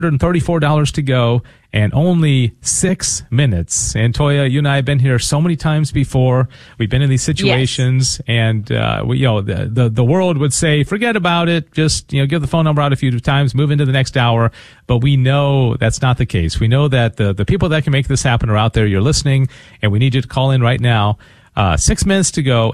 $134 to go, and only 6 minutes. And Toya, you and I have been here so many times before. We've been in these situations, yes. And the world would say, forget about it. Just give the phone number out a few times, move into the next hour. But we know that's not the case. We know that the people that can make this happen are out there. You're listening, and we need you to call in right now. 6 minutes to go.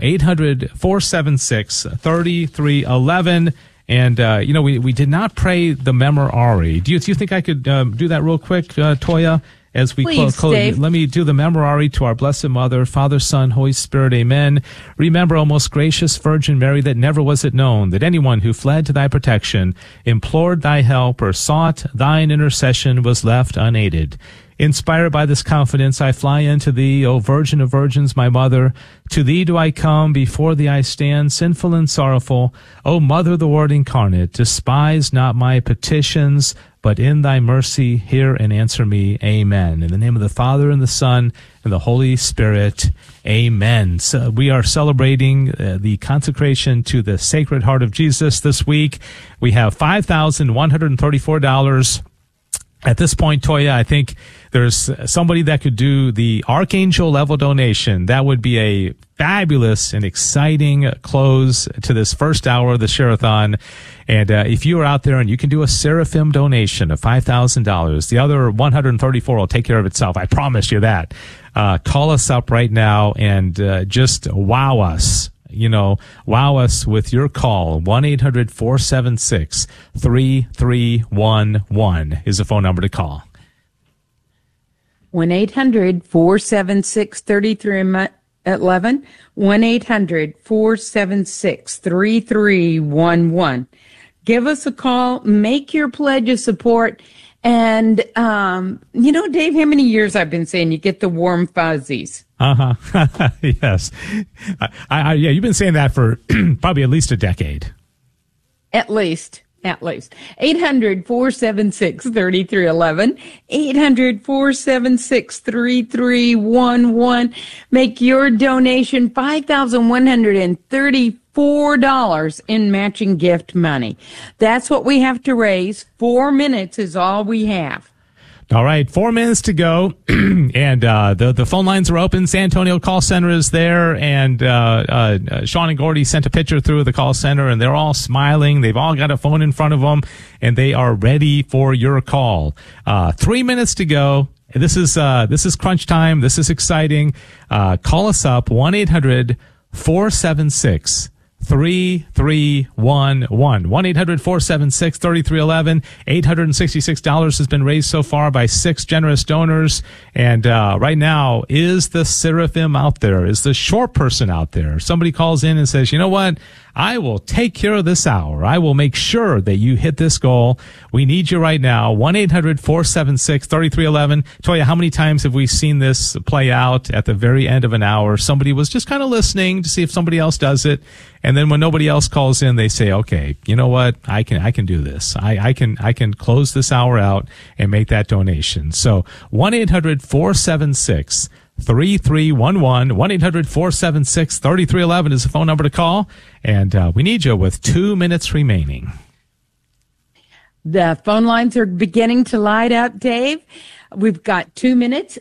800-476-3311. And, we did not pray the Memorare. Do you think I could do that real quick, Toya? As we close, let me do the Memorare to our Blessed Mother, Father, Son, Holy Spirit. Amen. Remember, O most gracious Virgin Mary, that never was it known that anyone who fled to thy protection, implored thy help, or sought thine intercession was left unaided. Inspired by this confidence, I fly unto thee, O Virgin of Virgins, my mother. To thee do I come, before thee I stand, sinful and sorrowful. O Mother, the Word incarnate, despise not my petitions, but in thy mercy hear and answer me. Amen. In the name of the Father, and the Son, and the Holy Spirit. Amen. So we are celebrating the consecration to the Sacred Heart of Jesus this week. We have $5,134. At this point, Toya, I think there's somebody that could do the Archangel level donation. That would be a fabulous and exciting close to this first hour of the Share-a-thon. And if you are out there and you can do a Seraphim donation of $5,000, the other 134 will take care of itself. I promise you that. Call us up right now and just wow us. Wow us with your call. 1-800-476-3311 is the phone number to call. 1-800-476-3311. 1-800-476-3311. Give us a call. Make your pledge of support. And, Dave, how many years I've been saying you get the warm fuzzies? Yes. You've been saying that for probably at least a decade. At least. 800-476-3311. 800-476-3311. Make your donation $5,134 in matching gift money. That's what we have to raise. 4 minutes is all we have. All right, 4 minutes to go, and the phone lines are open. San Antonio call center is there, and Sean and Gordy sent a picture through the call center, and they're all smiling. They've all got a phone in front of them, and they are ready for your call. 3 minutes to go. This is crunch time. This is exciting. Call us up, 1-800-476-3311. 1-800-476-3311. $866 has been raised so far by 6 generous donors. And right now, is the Seraphim out there? Is the short person out there? Somebody calls in and says, you know what? I will take care of this hour. I will make sure that you hit this goal. We need you right now. 1-800-476-3311. Toya, how many times have we seen this play out at the very end of an hour? Somebody was just kind of listening to see if somebody else does it. And then when nobody else calls in, they say, okay, you know what? I can do this. I can close this hour out and make that donation. So 1-800-476-3311. 1-800-476-3311 is the phone number to call. And we need you with 2 minutes remaining. The phone lines are beginning to light up, Dave. We've got 2 minutes,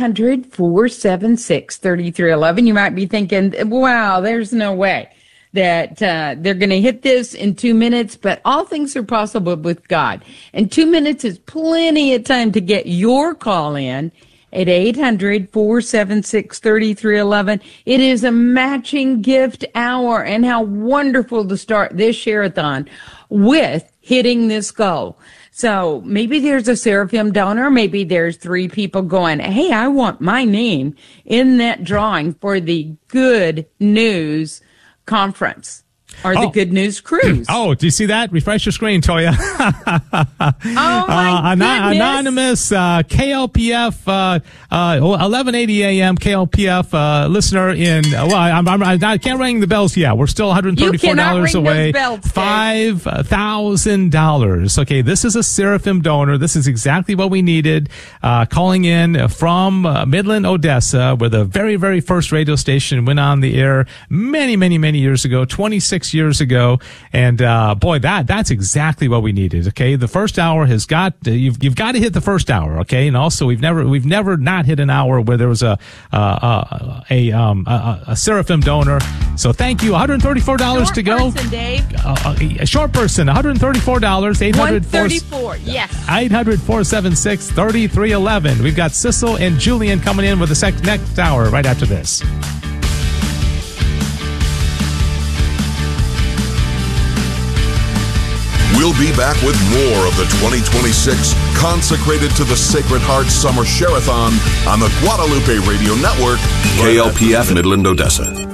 800-476-3311. You might be thinking, wow, there's no way that they're going to hit this in 2 minutes, but all things are possible with God. And 2 minutes is plenty of time to get your call in at 800-476-3311. It is a matching gift hour, and how wonderful to start this Share-a-thon with hitting this goal. So maybe there's a Seraphim donor. Maybe there's 3 people going, hey, I want my name in that drawing for the Good News Conference. Or the Good News Cruise. Oh, do you see that? Refresh your screen, Toya. My goodness. Anonymous KLPF 1180 AM KLPF listener in. I can't ring the bells yet. We're still $134 away. $5,000. Okay, this is a Seraphim donor. This is exactly what we needed. Calling in from Midland, Odessa, where the very, very first radio station went on the air many, many, many years ago. 26 6 years ago. And, boy, that's exactly what we needed. Okay. The first hour has got, you've got to hit the first hour. Okay. And also we've never not hit an hour where there was a Seraphim donor. So thank you. $134 to go. Person, Dave. A short person, $134. 134. Yes. 800-476-3311. We've got Sissel and Julian coming in with the next hour right after this. We'll be back with more of the 2026 Consecrated to the Sacred Heart Summer Share-a-thon on the Guadalupe Radio Network, KLPF Midland, Odessa.